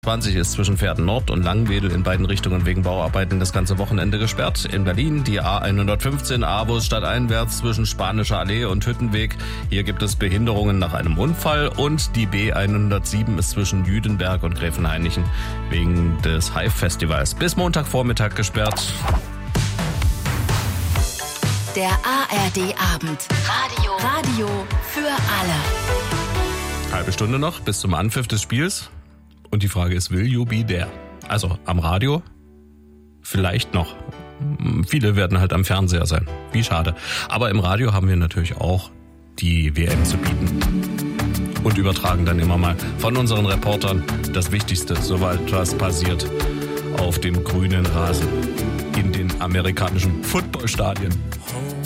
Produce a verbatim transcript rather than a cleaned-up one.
zwanzig ist zwischen Pferden Nord und Langwedel in beiden Richtungen wegen Bauarbeiten das ganze Wochenende gesperrt. In Berlin die A hundertfünfzehn Avus stadteinwärts zwischen Spanischer Allee und Hüttenweg. Hier gibt es Behinderungen nach einem Unfall. Und die B hundertsieben ist zwischen Jüdenberg und Gräfenhainichen wegen des Hive-Festivals bis Montagvormittag gesperrt. Der A R D-Abend. Radio. Radio für alle. Halbe Stunde noch bis zum Anpfiff des Spiels. Und die Frage ist, will you be there? Also am Radio? Vielleicht noch. Viele werden halt am Fernseher sein. Wie schade. Aber im Radio haben wir natürlich auch die W M zu bieten. Und übertragen dann immer mal von unseren Reportern das Wichtigste, soweit was passiert auf dem grünen Rasen in den amerikanischen Footballstadien.